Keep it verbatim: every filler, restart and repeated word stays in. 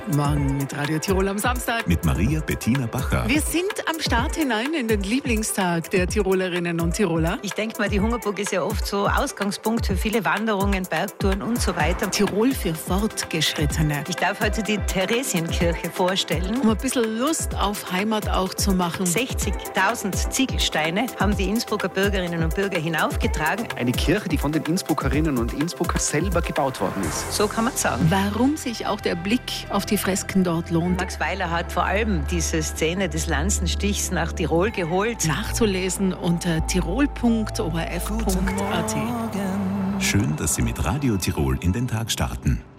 Morgen mit Radio Tirol am Samstag. Mit Maria Bettina Bacher. Wir sind am Start hinein in den Lieblingstag der Tirolerinnen und Tiroler. Ich denke mal, die Hungerburg ist ja oft so Ausgangspunkt für viele Wanderungen, Bergtouren und so weiter. Tirol für Fortgeschrittene. Ich darf heute die Theresienkirche vorstellen. Um ein bisschen Lust auf Heimat auch zu machen. sechzigtausend Ziegelsteine haben die Innsbrucker Bürgerinnen und Bürger hinaufgetragen. Eine Kirche, die von den Innsbruckerinnen und Innsbrucker selber gebaut worden ist. So kann man sagen. Warum sich auch der Blick auf die Fresken dort lohnt. Max Weiler hat vor allem diese Szene des Lanzenstichs nach Tirol geholt. Nachzulesen unter tirol punkt o r f punkt a t. Schön, dass Sie mit Radio Tirol in den Tag starten.